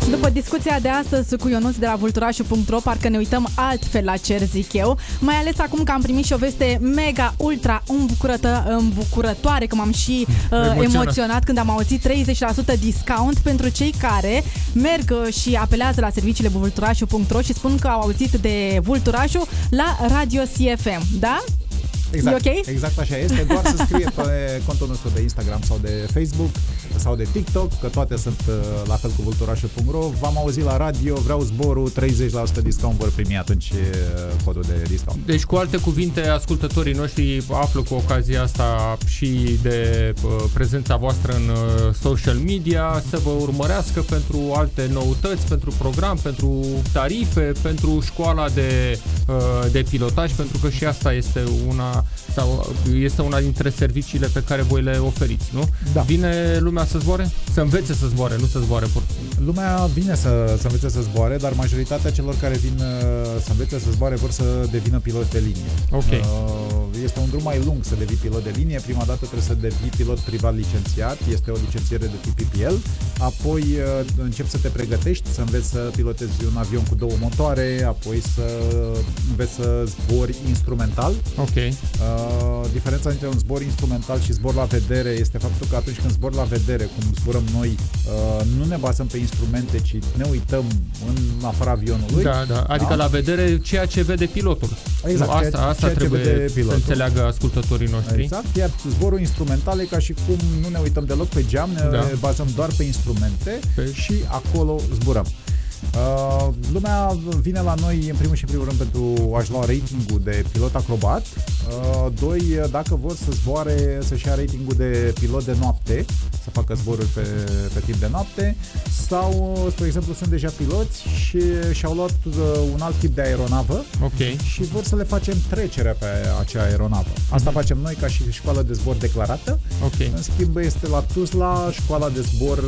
După discuția de astăzi cu Ionuț de la vulturașul.ro, parcă ne uităm altfel la cer, zic eu. Mai ales acum că am primit și o veste mega, ultra îmbucurătoare, că m-am și emoționat când am auzit 30% discount pentru cei care merg și apelează la serviciile vulturașul.ro și spun că au auzit de Vulturașul la Radio CFM, da? Exact, okay? Exact așa este, doar să scrie pe contul nostru de Instagram sau de Facebook sau de TikTok, că toate sunt la fel cu vulturașul.ro. V-am auzit la radio, vreau zborul, 30% discount, vor primi atunci codul de discount. Deci, cu alte cuvinte, ascultătorii noștri află cu ocazia asta și de prezența voastră în social media, să vă urmărească pentru alte noutăți, pentru program, pentru tarife, pentru școala de pilotaj, pentru că și asta este una dintre serviciile pe care voi le oferiți, nu? Da. Vine lumea să zboare? Să învețe să zboare, nu să zboare pur. Lumea vine să învețe să zboare, dar majoritatea celor care vin să învețe să zboare vor să devină pilot de linie. Ok. Este un drum mai lung să devii pilot de linie. Prima dată trebuie să devii pilot privat licențiat, este o licențiere de tip PPL. Apoi începi să te pregătești, să înveți să pilotezi un avion cu două motoare, apoi să înveți să zbori instrumental. Ok. Diferența între un zbor instrumental și zbor la vedere este faptul că atunci când zbor la vedere, cum zburăm noi, nu ne bazăm pe instrumente, ci ne uităm în afara avionului. Da. Adică la vedere ceea ce vede pilotul. Exact. Asta trebuie să înțeleagă ascultătorii noștri. Exact. Iar zborul instrumental e ca și cum nu ne uităm deloc pe geam, ne bazăm doar pe instrumente și acolo zburăm. Lumea vine la noi în primul și în primul rând pentru a-și lua ratingul de pilot acrobat. Doi, dacă vor să zboare, să-și ia ratingul de pilot de noapte, să facă zboruri pe timp de noapte, sau, spre exemplu, sunt deja piloți și și-au luat un alt tip de aeronavă și vor să le facem trecerea pe acea aeronavă. Asta facem noi ca și școală de zbor declarată. În schimb, este la Tuzla școala de zbor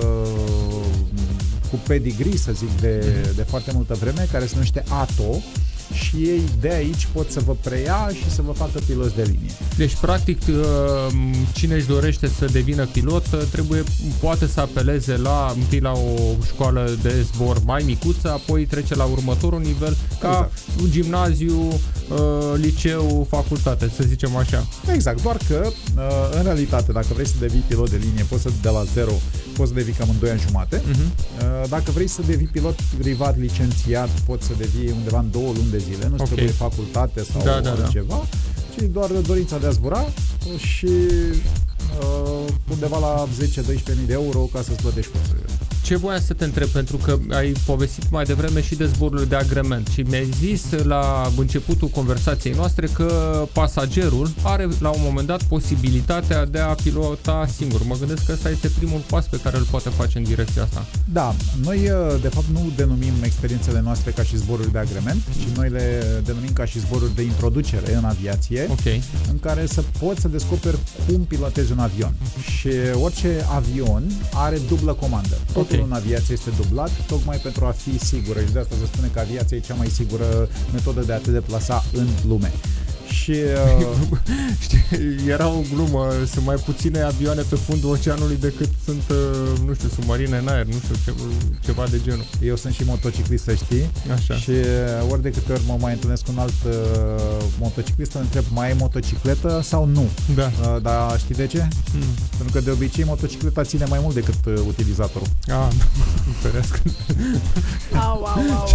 cu pedigree, să zic, de foarte multă vreme, care se numește ATO, și ei de aici pot să vă preia și să vă facă piloți de linie. Deci, practic, cine își dorește să devină pilot poate să apeleze întâi la o școală de zbor mai micuță, apoi trece la următorul nivel, ca un gimnaziu, liceu, facultate, să zicem așa. Exact, doar că, în realitate, dacă vrei să devii pilot de linie, poți să de la zero, poți să devii cam în 2 ani jumate. Dacă vrei să devii pilot privat licențiat, poți să devii undeva în 2 luni de zile, nu trebuie facultate sau altceva, ci doar dorința de a zbura și undeva la 10-12.000 de euro ca să-ți plătești cursurile. Ce voiam să te întreb, pentru că ai povestit mai devreme și de zborurile de agrement și mi-ai zis la începutul conversației noastre că pasagerul are la un moment dat posibilitatea de a pilota singur. Mă gândesc că ăsta este primul pas pe care îl poate face în direcția asta. Da, noi de fapt nu denumim experiențele noastre ca și zboruri de agrement, ci noi le denumim ca și zboruri de introducere în aviație, în care să poți să descoperi cum pilotezi un avion. Și orice avion are dublă comandă. Totul în aviație este dublat, tocmai pentru a fi sigură, și de asta se spune că aviația e cea mai sigură metodă de a te deplasa în lume. Și știi, era o glumă, sunt mai puține avioane pe fundul oceanului decât sunt, nu știu, submarine în aer, nu știu, ceva de genul. Eu sunt și motociclist, să știi. Așa. Și ori de câte ori mă mai întâlnesc cu un alt motociclist, îl întreb, mai ai motocicletă sau nu? Da. Dar știi de ce? Pentru că de obicei motocicleta ține mai mult decât utilizatorul. Ferească. Au.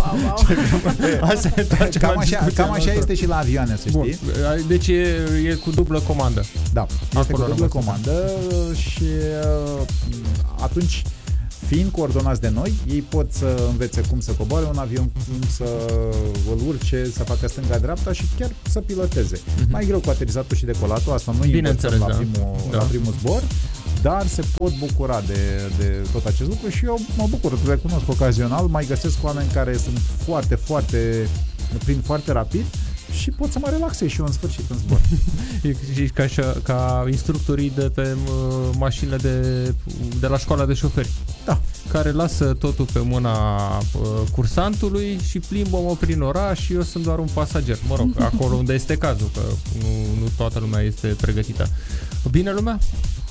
Cam așa este și la avioane, să știi. Deci e cu dublă comandă. Da, este cu dublă comandă și atunci, fiind coordonați de noi, ei pot să învețe cum să coboare un avion, cum să îl urce, să facă stânga-dreapta și chiar să piloteze. Mai greu cu aterizatul și decolatul, asta nu învățăm la primul zbor, dar se pot bucura de tot acest lucru și eu mă bucur, recunosc ocazional, mai găsesc oameni care sunt prind foarte rapid și pot să mă relaxez și eu în sfârșit în zbor. Și ca instructorii de pe mașinile de la școala de șoferi. Da. Care lasă totul pe mâna cursantului și plimbă-mă prin oraș și eu sunt doar un pasager. Mă rog, acolo unde este cazul, că nu toată lumea este pregătită. Bine lumea?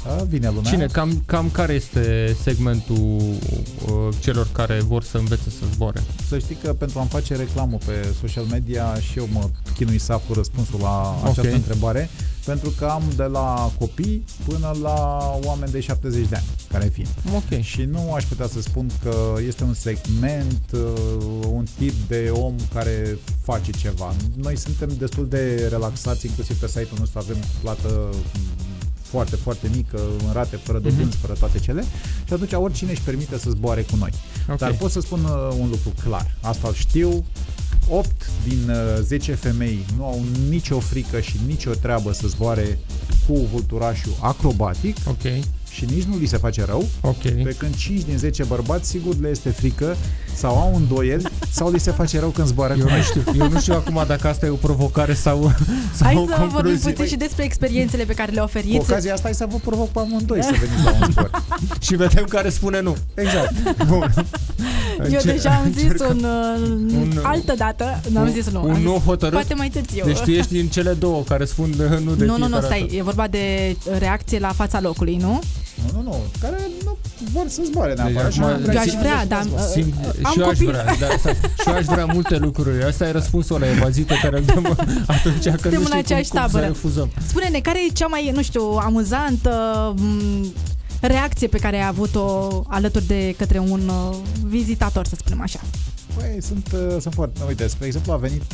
Vine lumea. Cine? Cam care este segmentul celor care vor să învețe să zboare? Să știi că pentru a-mi face reclamă pe social media și eu mă chinui să aflu răspunsul la această întrebare, pentru că am de la copii până la oameni de 70 de ani, care fiind. Okay. Și nu aș putea să spun că este un segment, un tip de om care face ceva. Noi suntem destul de relaxați, inclusiv pe site-ul nostru avem plată foarte, foarte mică, în rate, fără dobânzi, fără toate cele, și atunci oricine își permite să zboare cu noi. Okay. Dar pot să spun un lucru clar, asta îl știu, 8 din 10 femei nu au nicio frică și nicio treabă să zboare cu vulturașul acrobatic. Okay. Și nici nu li se face rău, pe când 5 din 10 bărbați sigur le este frică sau au îndoieli sau li se face rău când zboară. Eu nu știu acum dacă asta e o provocare sau hai o să vorbim puțin și despre experiențele pe care le oferiți. Cu ocazia asta hai să vă provoc pe amândoi să veniți la un zbor. Și vedem care spune nu. Exact. Bun. Eu deja am zis altă dată, n-am zis nu. Un nou hotărât? Poate mai târziu. Deci tu ești din cele două care spun nu de Nu, stai, e vorba de reacție la fața locului, nu? Nu, care nu vor să zboare neapărat. Eu aș vrea, dar am copii. Și eu aș vrea multe lucruri. Asta e răspunsul ăla evaziv pe care îl dăm atunci când nu știi cum să refuzăm. Spune-ne, care e cea mai, nu știu, amuzantă reacție pe care ai avut-o alături de către un vizitator, să spunem așa? Păi, sunt foarte... Uite, spre exemplu, a venit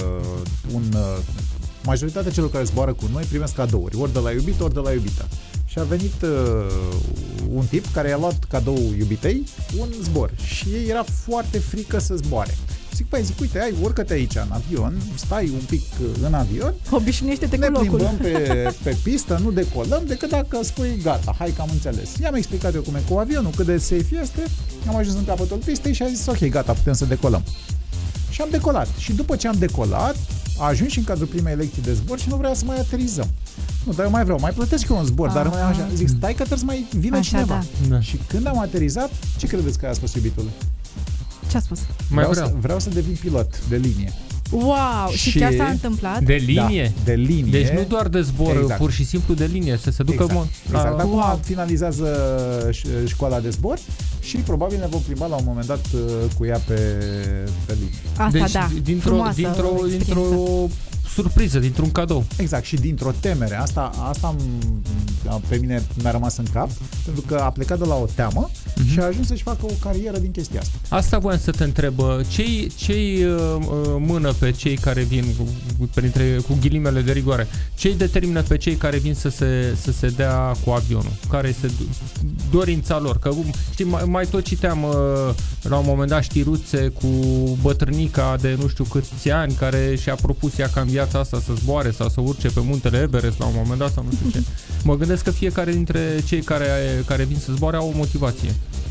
majoritatea celor care zboară cu noi primesc cadouri, ori de la iubit, ori de la iubită. Și a venit un tip care i-a luat cadou iubitei un zbor și ei era foarte frică să zboare. Zic, uite, urcă-te aici în avion, stai un pic în avion, obișnuiește-te cu locul. Ne plimbăm pe pistă, nu decolăm, decât dacă spui gata, hai că am înțeles. I-am explicat eu cum e cu avionul, cât de safe este, am ajuns în capătul pistei și a zis, ok, gata, putem să decolăm. Și am decolat. Și după ce am decolat, a ajuns și în cadrul primei lecții de zbor și nu vrea să mai aterizăm. Nu, dar eu mai vreau, mai plătesc eu un zbor, dar mai așa. Zic, stai că trebuie să mai vină așa, cineva. Da. Și când am aterizat, ce credeți că a spus iubitul? Ce a spus? Vreau să devin pilot de linie. Wow! Și chiar s-a întâmplat? De linie? Da, de linie. Deci nu doar de zbor, exact. Pur și simplu de linie, să se ducă... Exact. Acum finalizează școala de zbor și probabil ne vom plimba la un moment dat cu ea pe linie. Asta deci, da, dintr-o surpriză, dintr-un cadou. Exact, și dintr-o temere. Asta pe mine mi-a rămas în cap, pentru că a plecat de la o teamă și a ajuns să-și facă o carieră din chestia asta. Asta voiam să te întreb. Ce-i mână pe cei care vin cu ghilimele de rigoare? Ce-i determină pe cei care vin să se dea cu avionul? Care este dorința lor? Că știi, mai tot citeam la un moment dat știruțe cu bătrânica de nu știu câți ani care și-a propus ea ca în viața asta să zboare sau să urce pe muntele Everest la un moment dat sau nu știu ce. Mă gândesc că fiecare dintre cei care vin să zboare au o motivație.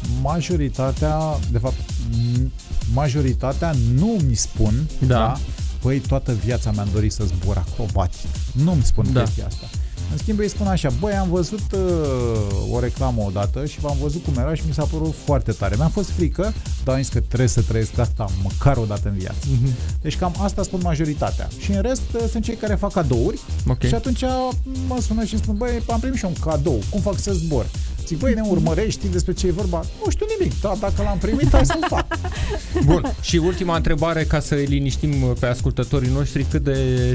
Majoritatea nu mi spun, da? Păi toată viața mi-am dorit să zbor acrobatic. Nu-mi spun chestia asta. În schimb îi spun așa, am văzut o reclamă odată și v-am văzut cum era și mi s-a părut foarte tare. Mi-a fost frică, dar am zis că trebuie să trăiesc asta măcar o dată în viață. Deci cam asta spun majoritatea. Și în rest sunt cei care fac cadouri și atunci mă sună și spun, am primit și un cadou, cum fac să zbor? Zic, ne urmărești, știi despre ce e vorba? Nu știu nimic, dacă l-am primit, hai să-l fac. Bun, și ultima întrebare, ca să îi liniștim pe ascultătorii noștri, cât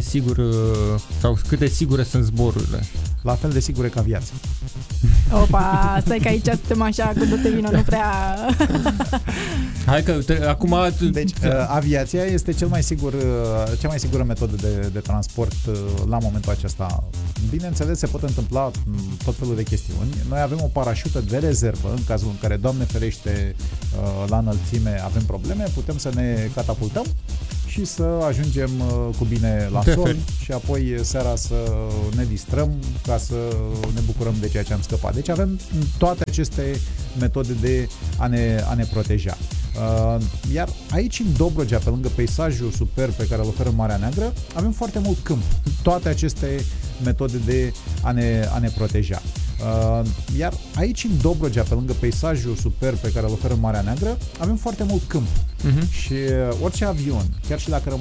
de sigure sunt zborurile? La fel de sigure ca viața. Opa, stai că aici suntem așa, cu du-te vină, nu prea... Hai că acum... Deci, aviația este cea mai sigură metodă de transport la momentul acesta. Bineînțeles, se pot întâmpla tot felul de chestiuni. Noi avem o parașută de rezervă, în cazul în care, Doamne ferește, la înălțime avem probleme, putem să ne catapultăm și să ajungem cu bine la sol și apoi seara să ne distrăm ca să ne bucurăm de ceea ce am scăpat. Deci avem toate aceste metode de a ne proteja. Iar aici în Dobrogea, pe lângă peisajul superb pe care îl oferă Marea Neagră, avem foarte mult câmp. Toate aceste metode de a ne proteja. Iar aici în Dobrogea, pe lângă peisajul superb pe care îl oferă Marea Neagră, avem foarte mult câmp. Și orice avion, chiar și dacă